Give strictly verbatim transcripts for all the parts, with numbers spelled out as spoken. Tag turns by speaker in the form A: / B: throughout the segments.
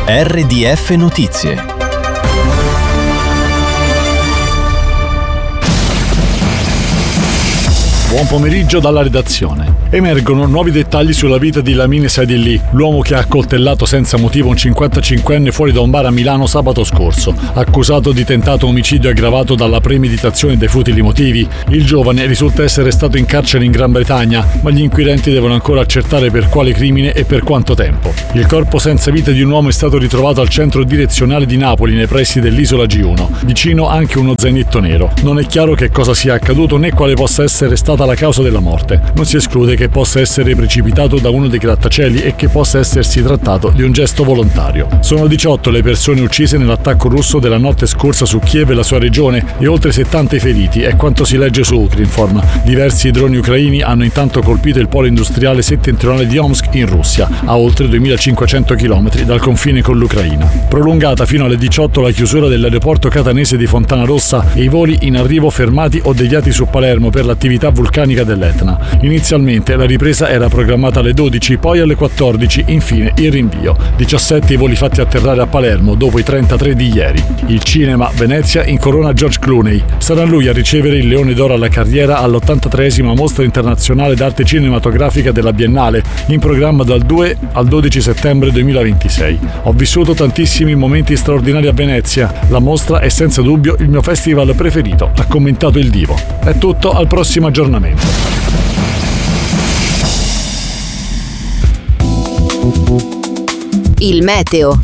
A: R D F Notizie.
B: Buon pomeriggio dalla redazione. Emergono nuovi dettagli sulla vita di Lamine Saidilli, l'uomo che ha accoltellato senza motivo un cinquantacinquenne fuori da un bar a Milano sabato scorso. Accusato di tentato omicidio aggravato dalla premeditazione dei futili motivi, il giovane risulta essere stato in carcere in Gran Bretagna, ma gli inquirenti devono ancora accertare per quale crimine e per quanto tempo. Il corpo senza vita di un uomo è stato ritrovato al centro direzionale di Napoli, nei pressi dell'isola G uno. Vicino anche uno zainetto nero. Non è chiaro che cosa sia accaduto né quale possa essere stata la causa della morte. Non si esclude che possa essere precipitato da uno dei grattacieli e che possa essersi trattato di un gesto volontario. Sono diciotto le persone uccise nell'attacco russo della notte scorsa su Kiev e la sua regione e oltre settanta i feriti, è quanto si legge su Ukrinform. Diversi droni ucraini hanno intanto colpito il polo industriale settentrionale di Omsk in Russia, a oltre duemilacinquecento chilometri dal confine con l'Ucraina. Prolungata fino alle diciotto la chiusura dell'aeroporto catanese di Fontana Rossa e i voli in arrivo fermati o deviati su Palermo per l'attività vulcanica dell'Etna. Inizialmente la ripresa era programmata alle dodici, poi alle quattordici, infine il rinvio. diciassette i voli fatti atterrare a Palermo dopo i trentatré di ieri. Il cinema, Venezia incorona George Clooney. Sarà lui a ricevere il Leone d'Oro alla carriera all'ottantatreesima Mostra Internazionale d'Arte Cinematografica della Biennale, in programma dal due al dodici settembre duemilaventisei. Ho vissuto tantissimi momenti straordinari a Venezia. La mostra è senza dubbio il mio festival preferito, ha commentato il divo. È tutto, al prossimo aggiornamento.
C: Il meteo.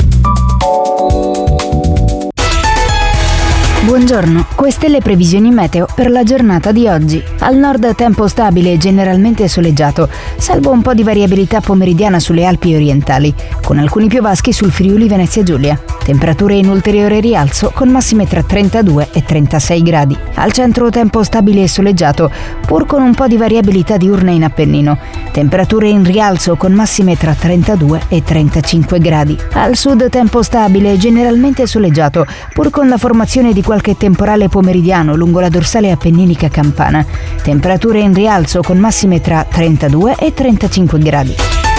D: Buongiorno, queste le previsioni meteo per la giornata di oggi. Al nord tempo stabile e generalmente soleggiato, salvo un po' di variabilità pomeridiana sulle Alpi orientali, con alcuni piovaschi sul Friuli Venezia Giulia. Temperature in ulteriore rialzo con massime tra trentadue e trentasei gradi. Al centro tempo stabile e soleggiato, pur con un po' di variabilità diurna in Appennino. Temperature in rialzo con massime tra trentadue e trentacinque gradi. Al sud tempo stabile e generalmente soleggiato, pur con la formazione di qualche temporale pomeridiano lungo la dorsale appenninica campana. Temperature in rialzo con massime tra trentadue e trentacinque gradi.